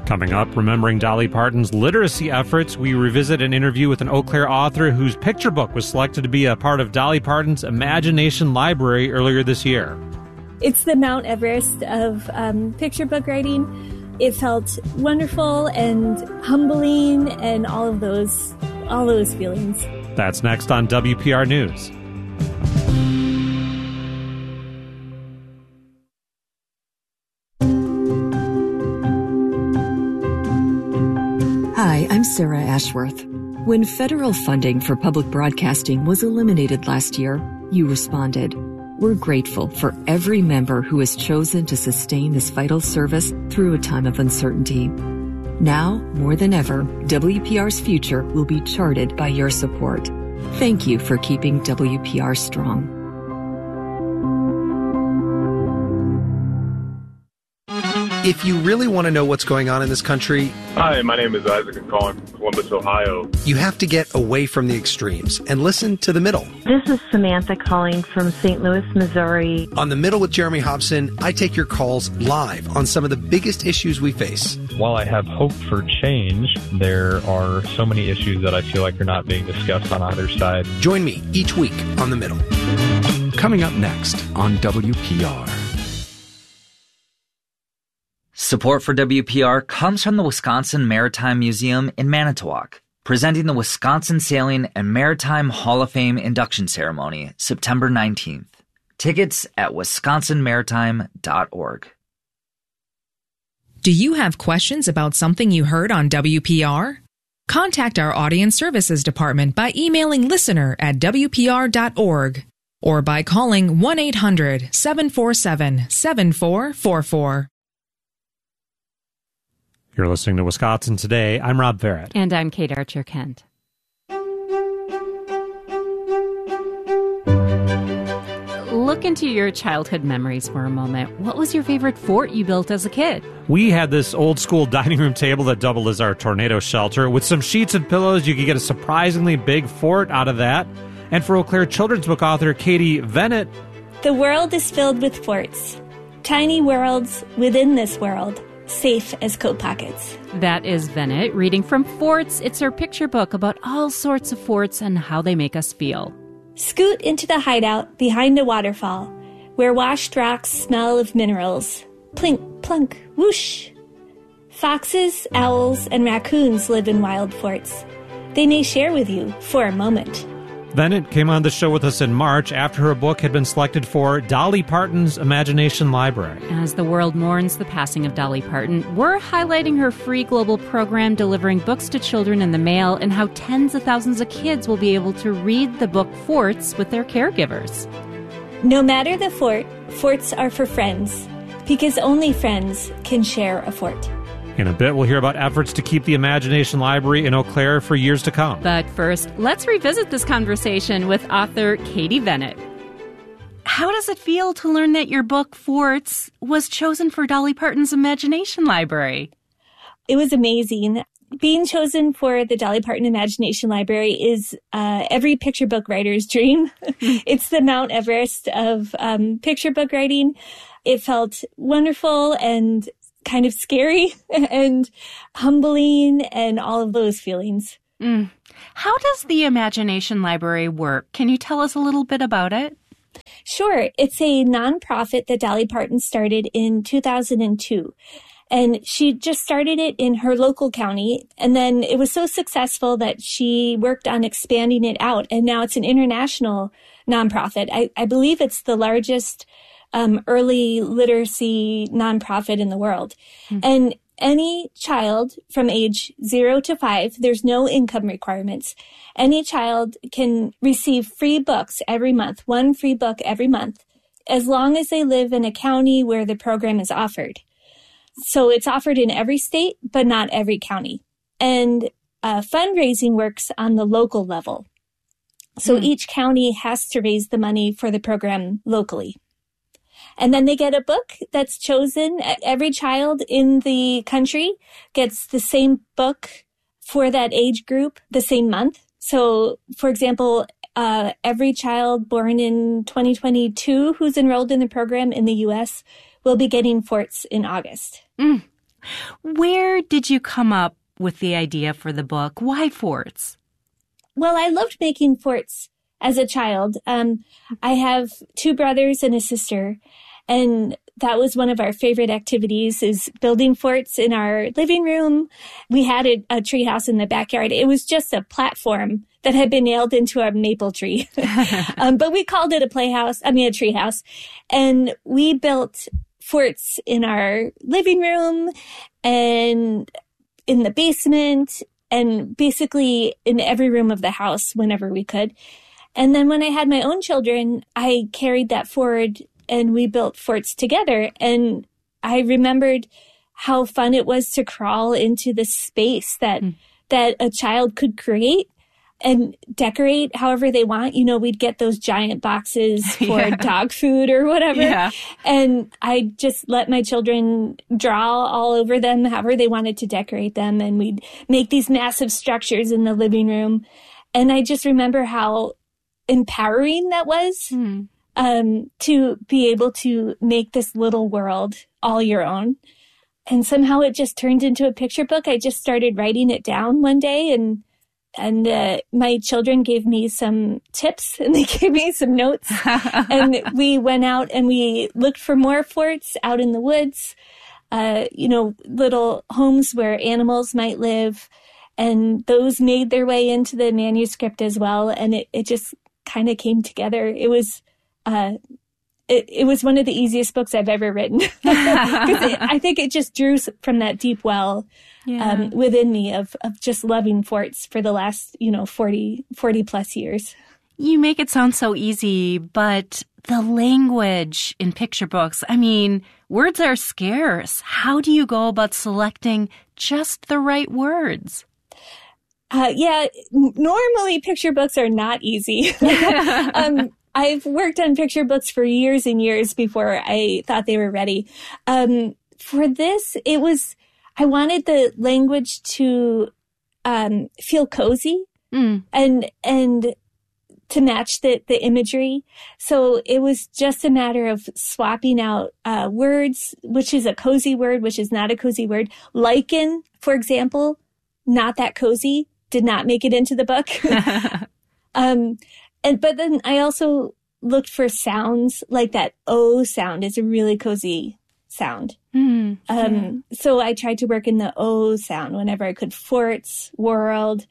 Coming up, remembering Dolly Parton's literacy efforts, we revisit an interview with an Eau Claire author whose picture book was selected to be a part of Dolly Parton's Imagination Library earlier this year. It's the Mount Everest of picture book writing. It felt wonderful and humbling and all those feelings. That's next on WPR News. Hi, I'm Sarah Ashworth. When federal funding for public broadcasting was eliminated last year, you responded. We're grateful for every member who has chosen to sustain this vital service through a time of uncertainty. Now, more than ever, WPR's future will be charted by your support. Thank you for keeping WPR strong. If you really want to know what's going on in this country... Hi, my name is Isaac. I'm calling from Columbus, Ohio. You have to get away from the extremes and listen to The Middle. This is Samantha calling from St. Louis, Missouri. On The Middle with Jeremy Hobson, I take your calls live on some of the biggest issues we face. While I have hope for change, there are so many issues that I feel like are not being discussed on either side. Join me each week on The Middle. Coming up next on WPR. Support for WPR comes from the Wisconsin Maritime Museum in Manitowoc, presenting the Wisconsin Sailing and Maritime Hall of Fame induction ceremony, September 19th. Tickets at wisconsinmaritime.org. Do you have questions about something you heard on WPR? Contact our Audience Services Department by emailing listener@wpr.org or by calling 1-800-747-7444. You're listening to Wisconsin Today. I'm Rob Barrett. And I'm Kate Archer-Kent. Look into your childhood memories for a moment. What was your favorite fort you built as a kid? We had this old school dining room table that doubled as our tornado shelter. With some sheets and pillows, you could get a surprisingly big fort out of that. And for Eau Claire children's book author Katie Vennet, the world is filled with forts. Tiny worlds within this world. Safe as coat pockets. That is Vennet reading from Forts. It's her picture book about all sorts of forts and how they make us feel. Scoot into the hideout behind a waterfall, where washed rocks smell of minerals. Plink, plunk, whoosh. Foxes, owls, and raccoons live in wild forts. They may share with you for a moment. Vennet came on the show with us in March after her book had been selected for Dolly Parton's Imagination Library. As the world mourns the passing of Dolly Parton, we're highlighting her free global program delivering books to children in the mail and how tens of thousands of kids will be able to read the book Forts with their caregivers. No matter the fort, forts are for friends, because only friends can share a fort. In a bit, we'll hear about efforts to keep the Imagination Library in Eau Claire for years to come. But first, let's revisit this conversation with author Katie Vennet. How does it feel to learn that your book, Forts, was chosen for Dolly Parton's Imagination Library? It was amazing. Being chosen for the Dolly Parton Imagination Library is every picture book writer's dream. It's the Mount Everest of picture book writing. It felt wonderful and kind of scary and humbling and all of those feelings. How does the Imagination Library work? Can you tell us a little bit about it? Sure. It's a nonprofit that Dolly Parton started in 2002. And she just started it in her local county. And then it was so successful that she worked on expanding it out. And now it's an international nonprofit. I believe it's the largest early literacy nonprofit in the world. And any child from age 0 to 5, there's no income requirements. Any child can receive free books every month, one free book every month, as long as they live in a county where the program is offered. So it's offered in every state, but not every county. And fundraising works on the local level. So each county has to raise the money for the program locally. And then they get a book that's chosen. Every child in the country gets the same book for that age group the same month. So, for example, every child born in 2022 who's enrolled in the program in the U.S. will be getting Forts in August. Where did you come up with the idea for the book? Why forts? Well, I loved making forts as a child. I have 2 brothers and a sister, and that was one of our favorite activities, is building forts in our living room. We had a treehouse in the backyard. It was just a platform that had been nailed into a maple tree. But we called it a treehouse. And we built forts in our living room and in the basement and basically in every room of the house whenever we could. And then when I had my own children, I carried that forward and we built forts together. And I remembered how fun it was to crawl into the space that a child could create and decorate however they want. You know, we'd get those giant boxes for dog food or whatever. Yeah. And I just let my children draw all over them, however they wanted to decorate them. And we'd make these massive structures in the living room. And I just remember how empowering that was, to be able to make this little world all your own. And somehow it just turned into a picture book. I just started writing it down one day, and my children gave me some tips and they gave me some notes. And we went out and we looked for more forts out in the woods, little homes where animals might live. And those made their way into the manuscript as well. And it just kind of came together. It was one of the easiest books I've ever written. I think it just drew from that deep well within me of just loving forts for the last, 40 plus years. You make it sound so easy, but the language in picture books, I mean, words are scarce. How do you go about selecting just the right words? Normally picture books are not easy. I've worked on picture books for years and years before I thought they were ready. For this, I wanted the language to feel cozy and to match the imagery. So it was just a matter of swapping out words, which is a cozy word, which is not a cozy word. Lichen, for example, not that cozy, did not make it into the book. But then I also looked for sounds, like that O sound is a really cozy sound. So I tried to work in the O sound whenever I could. Forts, world,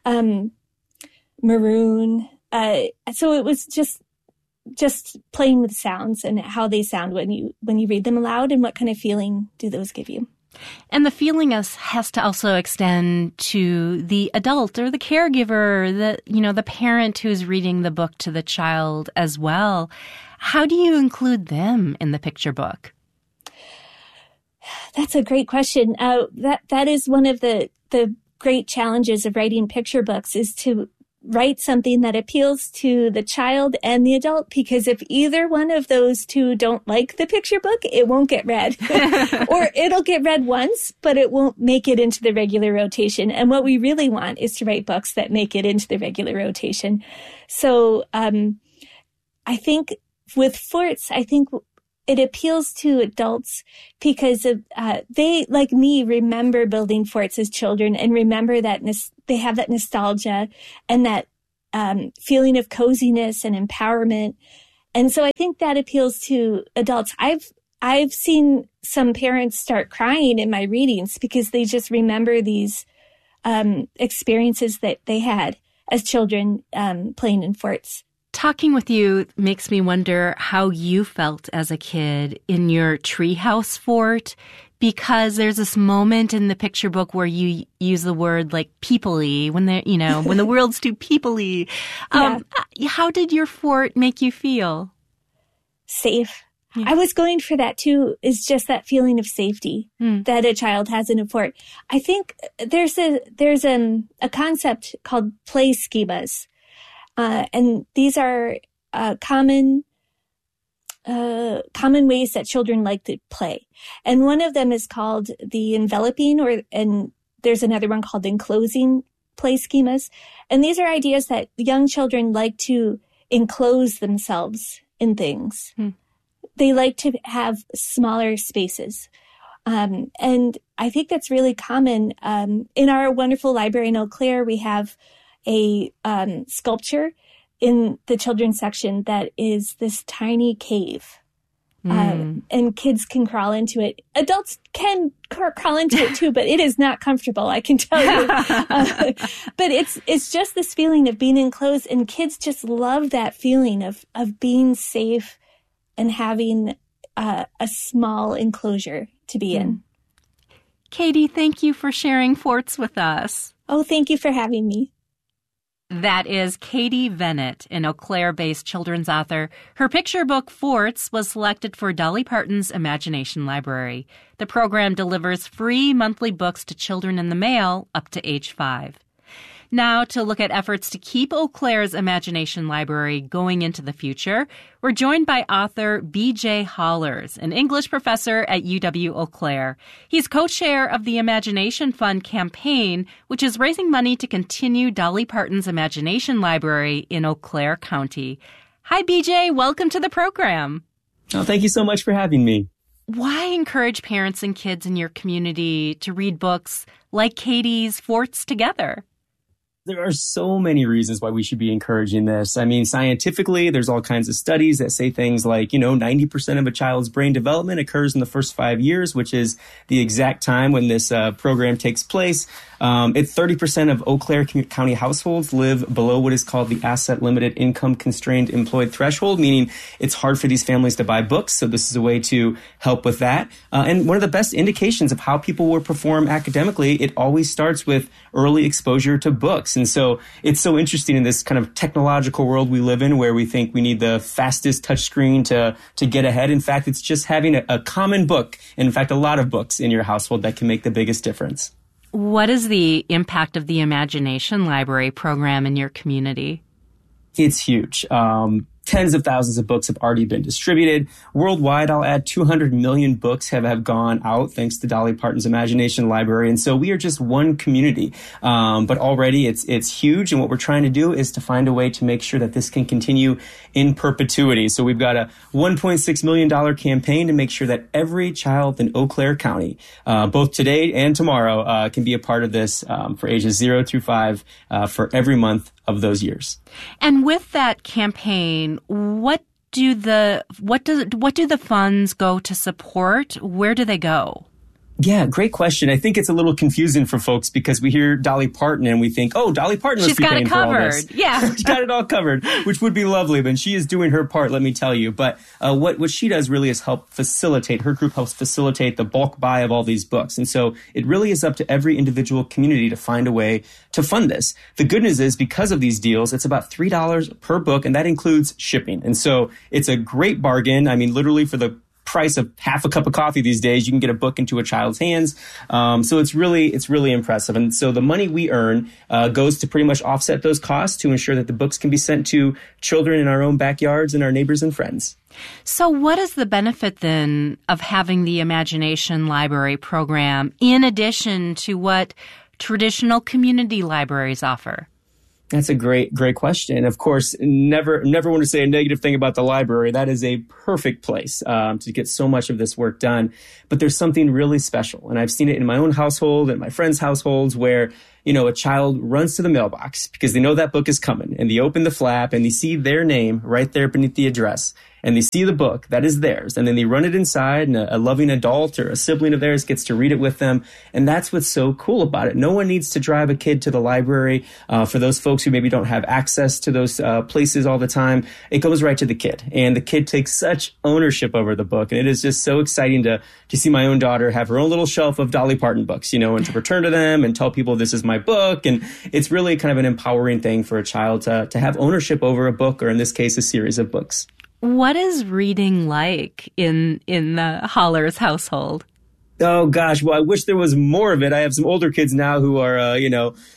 maroon. So it was just playing with sounds and how they sound when you read them aloud, and what kind of feeling do those give you. And the feeling has to also extend to the adult or the caregiver, the parent who's reading the book to the child as well. How do you include them in the picture book? That's a great question. That is one of the great challenges of writing picture books, is to write something that appeals to the child and the adult, because if either one of those two don't like the picture book, it won't get read. Or it'll get read once, but it won't make it into the regular rotation. And what we really want is to write books that make it into the regular rotation. So I think with forts, it appeals to adults because they, like me, remember building forts as children and remember that they have that nostalgia and that feeling of coziness and empowerment. And so I think that appeals to adults. I've seen some parents start crying in my readings because they just remember these experiences that they had as children playing in forts. Talking with you makes me wonder how you felt as a kid in your treehouse fort, because there's this moment in the picture book where you use the word like people-y when when the world's too people-y. How did your fort make you feel? Safe. Yeah. I was going for that too, is just that feeling of safety that a child has in a fort. I think there's a concept called play schemas. And these are common ways that children like to play. And one of them is called the enveloping, and there's another one called enclosing play schemas. And these are ideas that young children like to enclose themselves in things. They like to have smaller spaces. And I think that's really common. In our wonderful library in Eau Claire, we have a sculpture in the children's section that is this tiny cave. And kids can crawl into it. Adults can crawl into it too, but it is not comfortable, I can tell you. But it's just this feeling of being enclosed, and kids just love that feeling of being safe and having a small enclosure to be in. Katie, thank you for sharing Forts with us. Oh, thank you for having me. That is Katie Vennet, an Eau Claire-based children's author. Her picture book, Forts, was selected for Dolly Parton's Imagination Library. The program delivers free monthly books to children in the mail up to age 5. Now, to look at efforts to keep Eau Claire's Imagination Library going into the future, we're joined by author B.J. Hollers, an English professor at UW-Eau Claire. He's co-chair of the Imagination Fund campaign, which is raising money to continue Dolly Parton's Imagination Library in Eau Claire County. Hi, B.J. Welcome to the program. Oh, thank you so much for having me. Why encourage parents and kids in your community to read books like Katie's Forts together? There are so many reasons why we should be encouraging this. I mean, scientifically, there's all kinds of studies that say things like, 90% of a child's brain development occurs in the first 5 years, which is the exact time when this program takes place. 30% of Eau Claire County households live below what is called the asset limited income constrained employed threshold, meaning it's hard for these families to buy books. So this is a way to help with that. And one of the best indications of how people will perform academically, it always starts with early exposure to books. And so it's so interesting in this kind of technological world we live in where we think we need the fastest touchscreen to get ahead. In fact, it's just having a common book, and in fact, a lot of books in your household that can make the biggest difference. What is the impact of the Imagination Library program in your community? It's huge. Tens of thousands of books have already been distributed. Worldwide, I'll add 200 million books have gone out thanks to Dolly Parton's Imagination Library. And so we are just one community. But already it's huge. And what we're trying to do is to find a way to make sure that this can continue in perpetuity. So we've got a $1.6 million campaign to make sure that every child in Eau Claire County, both today and tomorrow, can be a part of this for ages 0 through 5 for every month of those years. And with that campaign, what do the funds go to support? Where do they go? Yeah, great question. I think it's a little confusing for folks because we hear Dolly Parton and we think, oh, Dolly Parton must be paying for all this. Yeah. She's got it all covered, which would be lovely, but she is doing her part, let me tell you. But what she does really is help facilitate, her group helps facilitate the bulk buy of all these books. And so it really is up to every individual community to find a way to fund this. The good news is because of these deals, it's about $3 per book, and that includes shipping. And so it's a great bargain. I mean, literally for the price of half a cup of coffee these days, you can get a book into a child's hands. So it's really impressive. And so the money we earn goes to pretty much offset those costs to ensure that the books can be sent to children in our own backyards and our neighbors and friends. So what is the benefit then of having the Imagination Library program in addition to what traditional community libraries offer? That's a great question. Of course, never want to say a negative thing about the library. That is a perfect place to get so much of this work done. But there's something really special. And I've seen it in my own household and my friends' households where, a child runs to the mailbox because they know that book is coming. And they open the flap and they see their name right there beneath the address. And they see the book that is theirs. And then they run it inside and a loving adult or a sibling of theirs gets to read it with them. And that's what's so cool about it. No one needs to drive a kid to the library. For those folks who maybe don't have access to those places all the time, it goes right to the kid. And the kid takes such ownership over the book. And it is just so exciting to see my own daughter have her own little shelf of Dolly Parton books, and to return to them and tell people this is my book. And it's really kind of an empowering thing for a child to have ownership over a book, or in this case, a series of books. What is reading like in the Hollers household? Oh, gosh. Well, I wish there was more of it. I have some older kids now who are,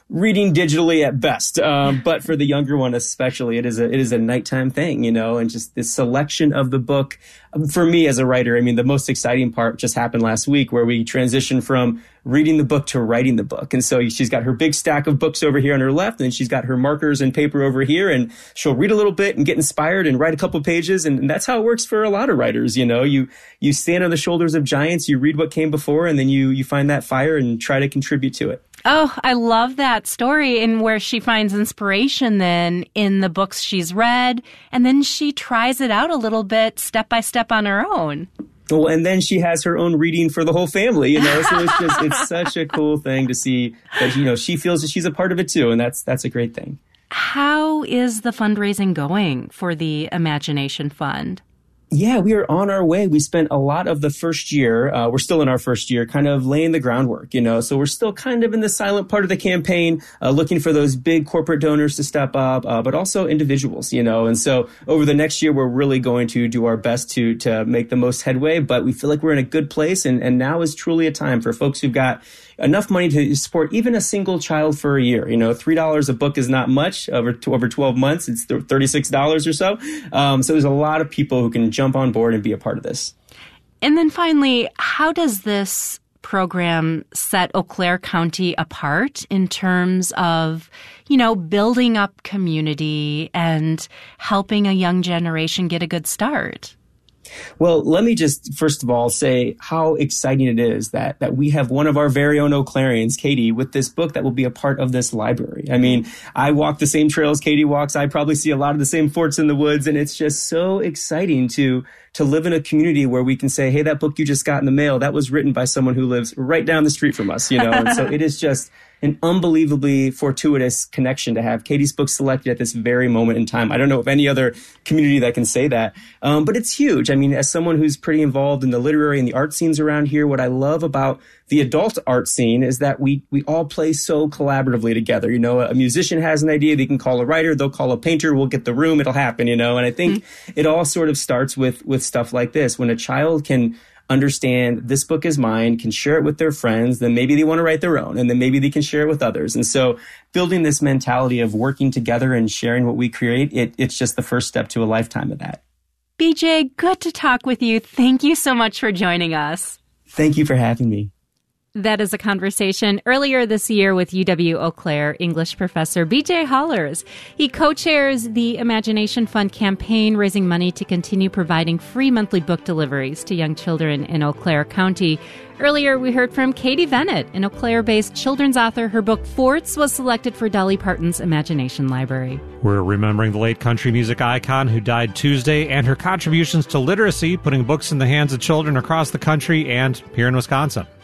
reading digitally at best. But for the younger one especially, it is a nighttime thing, and just this selection of the book. For me as a writer, I mean, the most exciting part just happened last week where we transitioned from reading the book to writing the book. And so she's got her big stack of books over here on her left, and she's got her markers and paper over here, and she'll read a little bit and get inspired and write a couple pages. And that's how it works for a lot of writers. You stand on the shoulders of giants, you read what came before, and then you find that fire and try to contribute to it. Oh, I love that story, and where she finds inspiration then in the books she's read, and then she tries it out a little bit step by step on her own. Well, and then she has her own reading for the whole family, so it's such a cool thing to see that, she feels that she's a part of it too. And that's a great thing. How is the fundraising going for the Imagination Fund? Yeah, we are on our way. We spent a lot of the first year, we're still in our first year, kind of laying the groundwork, so we're still kind of in the silent part of the campaign, looking for those big corporate donors to step up, but also individuals, and so over the next year, we're really going to do our best to make the most headway, but we feel like we're in a good place, and now is truly a time for folks who've got enough money to support even a single child for a year. $3 a book is not much over 12 months. It's $36 or so. So there's a lot of people who can jump on board and be a part of this. And then finally, how does this program set Eau Claire County apart in terms of, building up community and helping a young generation get a good start? Well, let me just first of all say how exciting it is that we have one of our very own Eau Clarians, Katie, with this book that will be a part of this library. I mean, I walk the same trails Katie walks. I probably see a lot of the same forts in the woods, and it's just so exciting to live in a community where we can say, hey, that book you just got in the mail, that was written by someone who lives right down the street from us, and so it is just an unbelievably fortuitous connection to have Katie's book selected at this very moment in time. I don't know of any other community that can say that, but it's huge. I mean, as someone who's pretty involved in the literary and the art scenes around here, what I love about the adult art scene is that we all play so collaboratively together. A musician has an idea, they can call a writer, they'll call a painter, we'll get the room, it'll happen, and I think it all sort of starts with stuff like this. When a child can understand this book is mine, can share it with their friends, then maybe they want to write their own, and then maybe they can share it with others. And so building this mentality of working together and sharing what we create, it's just the first step to a lifetime of that. BJ, good to talk with you. Thank you so much for joining us. Thank you for having me. That is a conversation earlier this year with UW-Eau Claire English professor BJ Hollers. He co-chairs the Imagination Fund campaign, raising money to continue providing free monthly book deliveries to young children in Eau Claire County. Earlier, we heard from Katie Vennett, an Eau Claire-based children's author. Her book, Forts, was selected for Dolly Parton's Imagination Library. We're remembering the late country music icon who died Tuesday and her contributions to literacy, putting books in the hands of children across the country and here in Wisconsin.